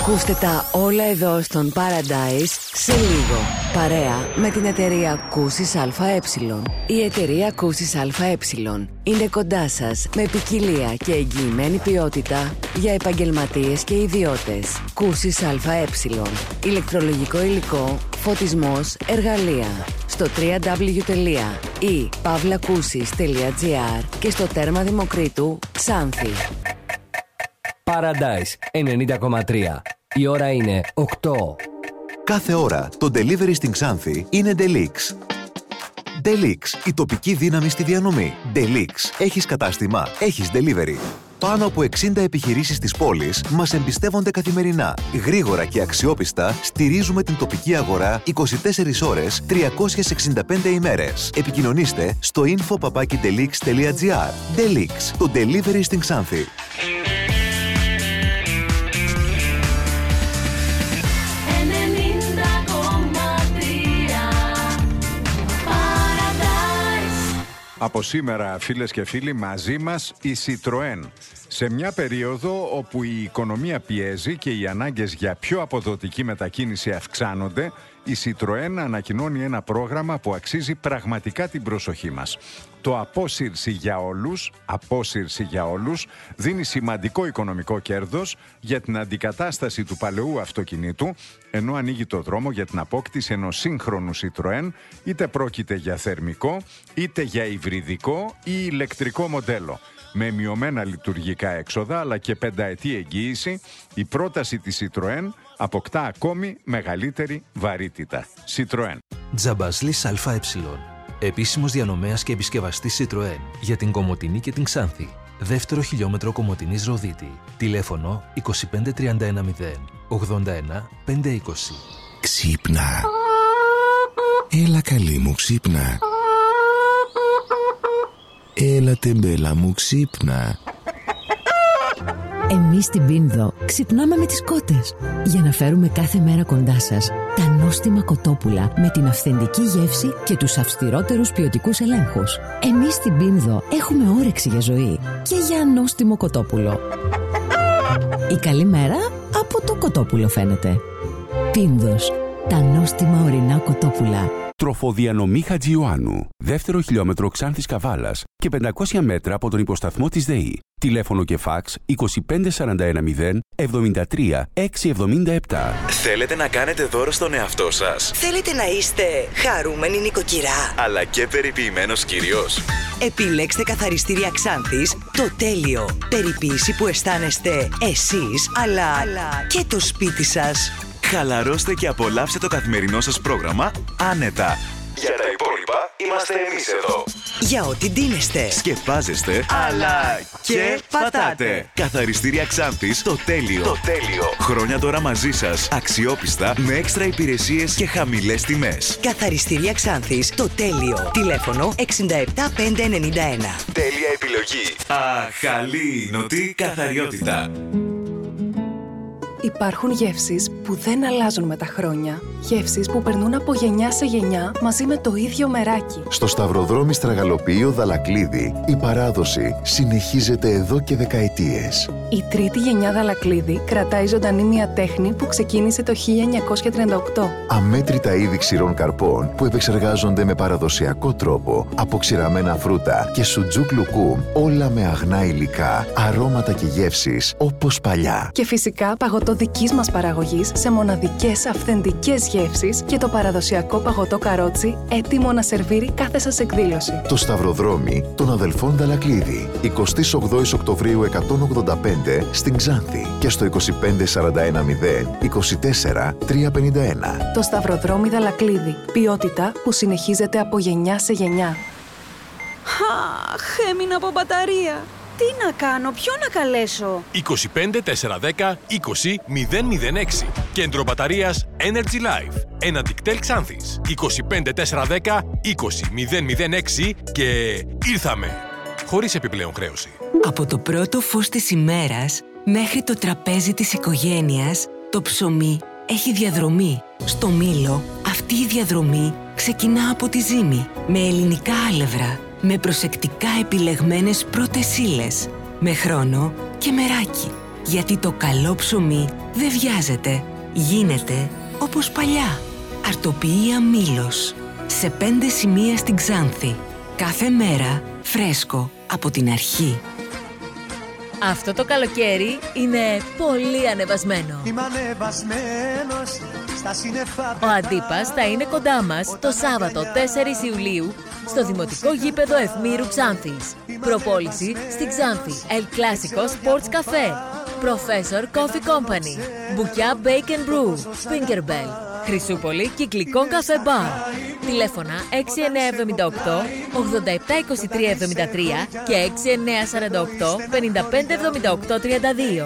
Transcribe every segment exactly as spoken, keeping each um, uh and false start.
Ακούστε τα όλα εδώ στον Paradise σε λίγο. Παρέα με την εταιρεία Κούσης ΑΕ. Η εταιρεία Κούσης ΑΕ είναι κοντά σας με ποικιλία και εγγυημένη ποιότητα για επαγγελματίες και ιδιώτες. Κούσης ΑΕ. Ηλεκτρολογικό υλικό, φωτισμός, εργαλεία. Στο double-u double-u double-u τελεία i pavlakusis τελεία gr και στο τέρμα Δημοκρίτου Ξάνθη. Paradise ενενήντα κόμμα τρία. Η ώρα είναι οκτώ. Κάθε ώρα το delivery στην Ξάνθη είναι Delix. Delix, η τοπική δύναμη στη διανομή. Delix, έχεις κατάστημα, έχεις delivery. Πάνω από εξήντα επιχειρήσεις της πόλης μας εμπιστεύονται καθημερινά. Γρήγορα και αξιόπιστα στηρίζουμε την τοπική αγορά είκοσι τέσσερις ώρες, τριακόσιες εξήντα πέντε ημέρες. Επικοινωνήστε στο info παπάκι delix τελεία gr. Delix, το delivery στην Ξάνθη. Από σήμερα, φίλες και φίλοι, μαζί μας η Citroën. Σε μια περίοδο όπου η οικονομία πιέζει και οι ανάγκες για πιο αποδοτική μετακίνηση αυξάνονται, η Citroën ανακοινώνει ένα πρόγραμμα που αξίζει πραγματικά την προσοχή μας. Το απόσυρση για όλους, απόσυρση για όλους, δίνει σημαντικό οικονομικό κέρδος για την αντικατάσταση του παλαιού αυτοκινήτου, ενώ ανοίγει το δρόμο για την απόκτηση ενός σύγχρονου Citroën, είτε πρόκειται για θερμικό, είτε για υβριδικό ή ηλεκτρικό μοντέλο. Με μειωμένα λειτουργικά έξοδα αλλά και πενταετή εγγύηση, η πρόταση της Citroën αποκτά ακόμη μεγαλύτερη βαρύτητα. Citroën. Τζαμπασλής ΑΕ. Επίσημος διανομέας και επισκευαστής Citroën για την Κομοτηνή και την Ξάνθη. Δεύτερο χιλιόμετρο Κομοτηνής Ροδίτη. Τηλέφωνο είκοσι πέντε τριάντα ένα μηδέν ογδόντα ένα πεντακόσια είκοσι. Ξύπνα. Έλα καλή μου, ξύπνα. Έλα τεμπέλα μου, ξύπνα. Εμείς στην Πίνδο ξυπνάμε με τις κότες για να φέρουμε κάθε μέρα κοντά σας τα νόστιμα κοτόπουλα με την αυθεντική γεύση και τους αυστηρότερους ποιοτικούς ελέγχους. Εμείς στην Πίνδο έχουμε όρεξη για ζωή και για νόστιμο κοτόπουλο. Η καλή μέρα από το κοτόπουλο φαίνεται. Πίνδος, τα νόστιμα ορεινά κοτόπουλα. Τροφοδιανομή Χατζιωάννου. Δεύτερο χιλιόμετρο Ξάνθης Καβάλας και πεντακόσια μέτρα από τον υποσταθμό της ΔΕΗ. Τηλέφωνο και φάξ είκοσι πέντε σαράντα ένα μηδέν εβδομήντα τρία εξακόσια εβδομήντα επτά. Θέλετε να κάνετε δώρο στον εαυτό σας? Θέλετε να είστε χαρούμενη νοικοκυρά, αλλά και περιποιημένος κύριος? Επιλέξτε καθαριστήρια Ξάνθης το τέλειο. Περιποίηση που αισθάνεστε εσείς, αλλά, αλλά και το σπίτι σας. Χαλαρώστε και απολαύστε το καθημερινό σας πρόγραμμα άνετα. Για τα υπόλοιπα είμαστε εμείς εδώ. Για ό,τι ντύνεστε, σκεπάζεστε, αλλά και πατάτε. Καθαριστήρια Ξάνθης το τέλειο. Το τέλειο. Χρόνια τώρα μαζί σας, αξιόπιστα, με έξτρα υπηρεσίες και χαμηλές τιμές. Καθαριστήρια Ξάνθης το τέλειο. Τηλέφωνο εξήντα επτά πεντακόσια ενενήντα ένα. Τέλεια επιλογή. Αχαλήνωτη καθαριότητα. Υπάρχουν γεύσεις που δεν αλλάζουν με τα χρόνια. Γεύσεις που περνούν από γενιά σε γενιά μαζί με το ίδιο μεράκι. Στο Σταυροδρόμι Στραγαλοποιείο Δαλακλίδη, η παράδοση συνεχίζεται εδώ και δεκαετίες. Η τρίτη γενιά Δαλακλίδη κρατάει ζωντανή μια τέχνη που ξεκίνησε το χίλια εννιακόσια τριάντα οκτώ. Αμέτρητα είδη ξηρών καρπών που επεξεργάζονται με παραδοσιακό τρόπο από ξηραμένα φρούτα και σουτζούκ λουκούμ, όλα με αγνά υλικά, αρώματα και γεύσεις όπως παλιά. Και φυσικά παγωτό δικής μας παραγωγής σε μοναδικές αυθεντικές γεύσεις και το παραδοσιακό παγωτό καρότσι έτοιμο να σερβίρει κάθε σας εκδήλωση. Το Σταυροδρόμι των αδελφών Δαλακλίδη, εικοστή ογδόη Οκτωβρίου εκατόν ογδόντα πέντε στην Ξάνθη και στο είκοσι πέντε σαράντα ένα μηδέν είκοσι τέσσερα τριακόσια πενήντα ένα. Το Σταυροδρόμι Δαλακλίδη. Ποιότητα που συνεχίζεται από γενιά σε γενιά. Αχ, έμεινα από μπαταρία. Τι να κάνω, ποιο να καλέσω? είκοσι πέντε τετρακόσια δέκα είκοσι μηδέν μηδέν έξι. Κέντρο μπαταρίας Energy Life. Ένα δικτέλ Ξάνθης. είκοσι πέντε τετρακόσια δέκα είκοσι μηδέν μηδέν έξι και ήρθαμε. Χωρίς επιπλέον χρέωση. Από το πρώτο φως της ημέρας μέχρι το τραπέζι της οικογένειας, το ψωμί έχει διαδρομή. Στο Μήλο αυτή η διαδρομή ξεκινά από τη ζύμη με ελληνικά άλευρα, με προσεκτικά επιλεγμένες πρώτες ύλες, με χρόνο και μεράκι. Γιατί το καλό ψωμί δεν βιάζεται. Γίνεται όπως παλιά. Αρτοποιία Μήλος. Σε πέντε σημεία στην Ξάνθη. Κάθε μέρα φρέσκο από την αρχή. Αυτό το καλοκαίρι είναι πολύ ανεβασμένο. Είμαι ανεβασμένος στα σύννεφα. Ο Αντίπας θα είναι κοντά μας το Σάββατο τέσσερις Ιουλίου στο Δημοτικό Γήπεδο Ευμήρου Ξάνθης. Προπόληση στη Ξάνθη El Clásico Sports Café, Professor Coffee Company, Μπουκιά Bake and Brew, Finkerbell, Χρυσούπολη Κυκλικών Καφέ Μπαρ. Τηλέφωνα έξι εννιά επτά οκτώ ογδόντα επτά είκοσι τρία εβδομήντα τρία και έξι εννιά σαράντα οκτώ πενήντα πέντε εβδομήντα οκτώ τριάντα δύο.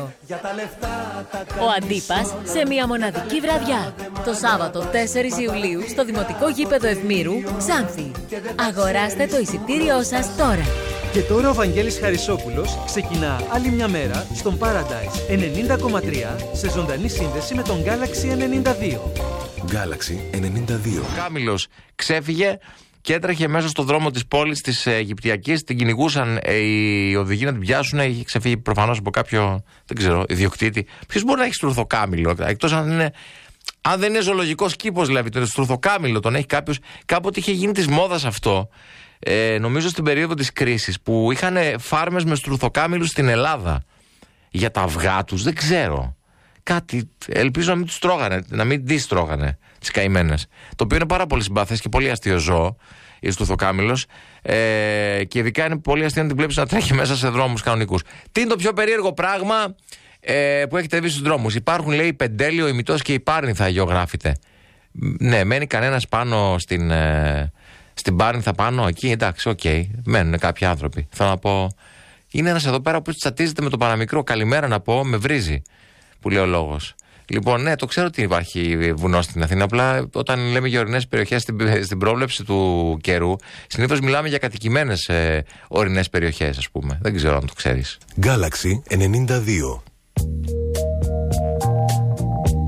Ο Αντίπας σε μια μοναδική βραδιά. Το Σάββατο τέσσερις Ιουλίου στο Δημοτικό Γήπεδο Ευμήρου, Ξάνθη. Αγοράστε το εισιτήριό σας τώρα. Και τώρα ο Βαγγέλης Χαρισόπουλος ξεκινά άλλη μια μέρα στον Paradise ενενήντα κόμμα τρία σε ζωντανή σύνδεση με τον Galaxy ενενήντα δύο. Galaxy ενενήντα δύο. Ο Κάμιλος ξέφυγε και έτρεχε μέσα στο δρόμο της πόλης της Αιγυπτιακής. Την κυνηγούσαν οι οδηγοί να την πιάσουν. Είχε ξεφύγει προφανώς από κάποιο, δεν ξέρω, ιδιοκτήτη. Ποιος μπορεί να έχει στουρθοκάμιλο, εκτός αν είναι. Αν δεν είναι ζωολογικός κήπος, δηλαδή, το στουρθοκάμιλο τον έχει κάποιος. Κάποτε είχε γίνει της μόδας αυτό. Ε, νομίζω στην περίοδο της κρίσης που είχαν φάρμες με στουρθοκάμιλους στην Ελλάδα για τα αυγά τους, δεν ξέρω. Κάτι, ελπίζω να μην τους τρώγανε, να μην τις τρώγανε τις καημένες. Το οποίο είναι πάρα πολύ συμπαθές και πολύ αστείο ζώο, η στουρθοκάμιλος. Ε, και ειδικά είναι πολύ αστείο να την βλέπεις να τρέχει μέσα σε δρόμους κανονικούς. Τι είναι το πιο περίεργο πράγμα ε, που έχετε δει στους δρόμους? Υπάρχουν, λέει, Πεντέλιο, Ημιτός και η Πάρνηθα γεωγράφητε. Ναι, μένει κανένας πάνω στην. Ε, Στην Πάρνηθα πάνω, εκεί, εντάξει, οκ, okay, μένουν κάποιοι άνθρωποι. Θέλω να πω, είναι ένας εδώ πέρα που τσατίζεται με το παραμικρό. Καλημέρα να πω, με βρίζει, που λέει ο λόγος. Λοιπόν, ναι, το ξέρω ότι υπάρχει βουνό στην Αθήνα. Απλά όταν λέμε για ορεινές περιοχές στην, στην πρόβλεψη του καιρού, συνήθως μιλάμε για κατοικημένες ε, ορεινές περιοχές, ας πούμε. Δεν ξέρω αν το ξέρεις. Galaxy ενενήντα δύο.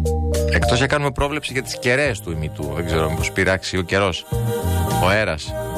Εκτός να κάνουμε πρόβλεψη για τις κεραίες του ημιτού. Δεν ξέρω, μήπως πειράξει ο καιρός, ο αέρας.